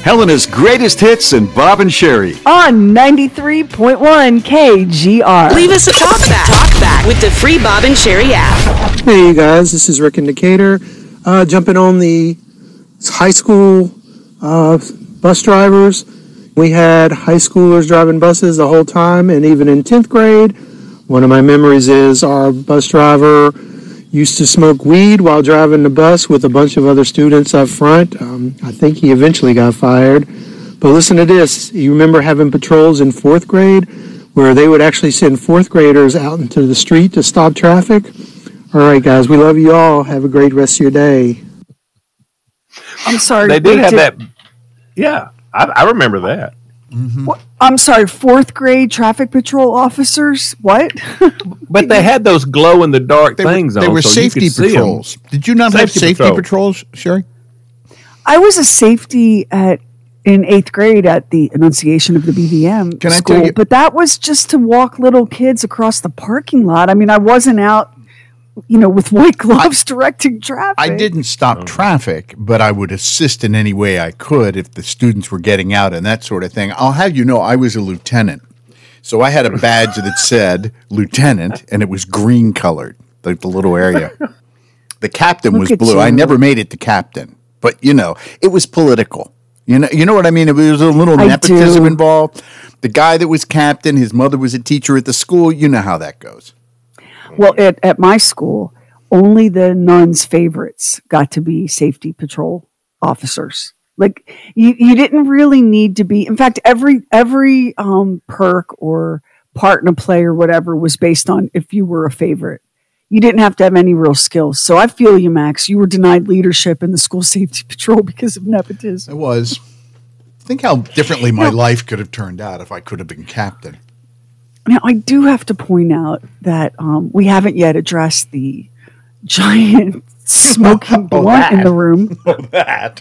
Helena's greatest hits and Bob and Sherry. On 93.1 KGR. Leave us a talk back with the free Bob and Sherry app. Hey, you guys, this is Rick in Decatur. Jumping on the high school bus drivers. We had high schoolers driving buses the whole time, and even in 10th grade, one of my memories is our bus driver used to smoke weed while driving the bus with a bunch of other students up front. I think he eventually got fired. But listen to this. You remember having patrols in 4th grade where they would actually send 4th graders out into the street to stop traffic? All right, guys, we love you all. Have a great rest of your day. I'm sorry. They did have that. Yeah, I remember that. Mm-hmm. I'm sorry, 4th grade traffic patrol officers? What? But they had those glow-in-the-dark things on. They were so safety patrols. Did you not have safety patrols, Sherry? I was a safety in 8th grade at the Annunciation of the BVM Can school, I tell you? but that was just to walk little kids across the parking lot. I mean, I wasn't out, with white gloves directing traffic. I didn't stop traffic, but I would assist in any way I could if the students were getting out and that sort of thing. I'll have you know, I was a lieutenant. So I had a badge that said lieutenant, and it was green colored, like the little area. The captain was blue. I never made it to captain, but it was political. You know what I mean? There was a little nepotism involved. The guy that was captain, his mother was a teacher at the school. You know how that goes. Well, at my school, only the nuns' favorites got to be safety patrol officers. Like you didn't really need to be. In fact, every perk or part in a play or whatever was based on if you were a favorite. You didn't have to have any real skills. So I feel you, Max. You were denied leadership in the school safety patrol because of nepotism. I was. Think how differently my life could have turned out if I could have been captain. Now, I do have to point out that we haven't yet addressed the giant smoking blunt in the room. That.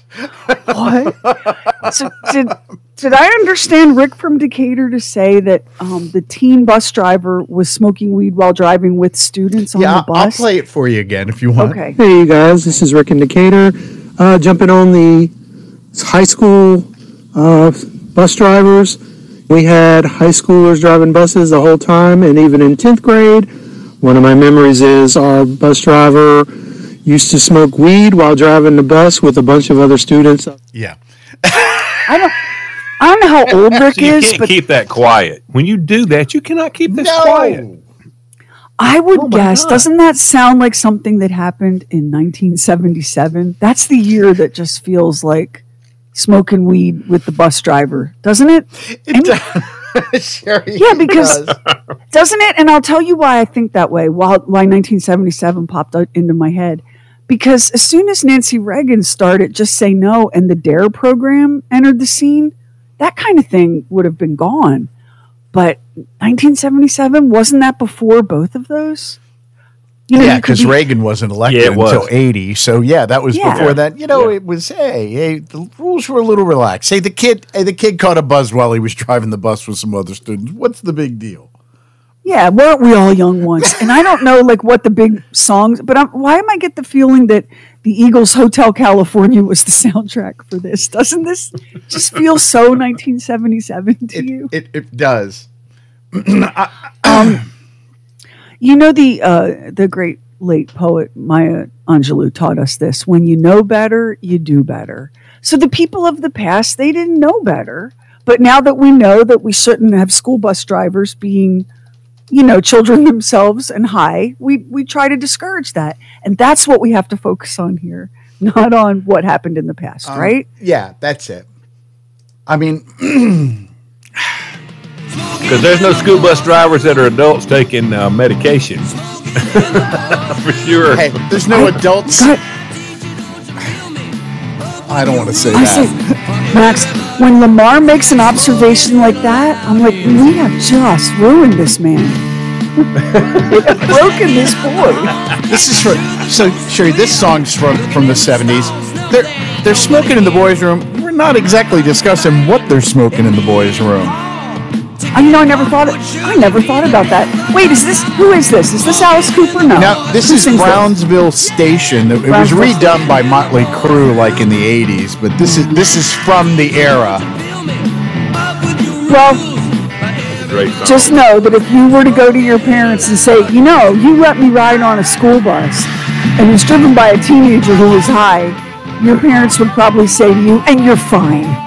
What? So did I understand Rick from Decatur to say that the teen bus driver was smoking weed while driving with students on the bus? I'll play it for you again if you want. Okay. Hey, you guys, this is Rick in Decatur. Jumping on the high school bus drivers. We had high schoolers driving buses the whole time, and even in 10th grade, one of my memories is our bus driver used to smoke weed while driving the bus with a bunch of other students. Yeah. I don't know how old Rick is, you can't but keep that quiet. When you do that, you cannot keep this quiet. I would guess, God. doesn't that sound like something that happened in 1977? That's the year that just feels like smoking weed with the bus driver, doesn't it? Sure, yeah, because doesn't it? And I'll tell you why I think that way. Why 1977 popped into my head. Because as soon as Nancy Reagan started Just Say No and the DARE program entered the scene, that kind of thing would have been gone. But 1977, wasn't that before both of those? Yeah, because Reagan wasn't elected until 80. So, that was before that. It was, the rules were a little relaxed. The kid caught a buzz while he was driving the bus with some other students. What's the big deal? Yeah, weren't we all young once? And I don't know, what the big songs, but why am I get the feeling that the Eagles' Hotel California was the soundtrack for this? Doesn't this just feel so 1977 to you? It does. The great late poet Maya Angelou taught us this. When you know better, you do better. So the people of the past, they didn't know better. But now that we know that we shouldn't have school bus drivers being, children themselves and high, we try to discourage that. And that's what we have to focus on here, not on what happened in the past, right? Yeah, that's it. I mean... Because there's no school bus drivers that are adults taking medication. For sure. Hey, there's no adults. I don't want to say that. Max, when Lamar makes an observation like that, I'm like, we have just ruined this man. We have broken this boy. This is Sherry, this song's from the 70s. They're smoking in the boys' room. We're not exactly discussing what they're smoking in the boys' room. I never thought about that. Wait, who is this? Is this Alice Cooper? No. Now, this Who is sings Brownsville Station. It was Brownsville redone by Motley Crue like in the 80s, but this is from the era. Well, Great song. just know that if you were to go to your parents and say, you let me ride on a school bus, and it's driven by a teenager who was high, your parents would probably say to you, and you're fine.